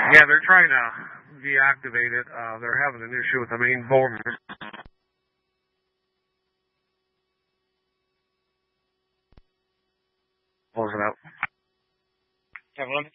Yeah, they're trying to deactivate it. They're having an issue with the main board. Close it out. Have 11.